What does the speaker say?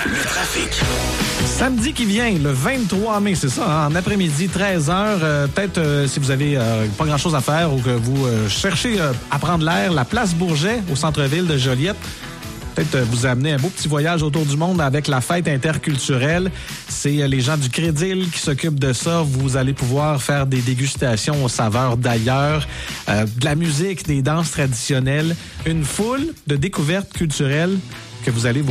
le trafic. Samedi qui vient, le 23 mai, c'est ça, hein, en après-midi, 13h. Peut-être si vous avez pas grand-chose à faire ou que vous cherchez à prendre l'air, la place Bourget au centre-ville de Joliette. Peut-être vous amener un beau petit voyage autour du monde avec la fête interculturelle. C'est les gens du Crédil qui s'occupent de ça. Vous allez pouvoir faire des dégustations aux saveurs d'ailleurs, de la musique, des danses traditionnelles, une foule de découvertes culturelles que vous allez vous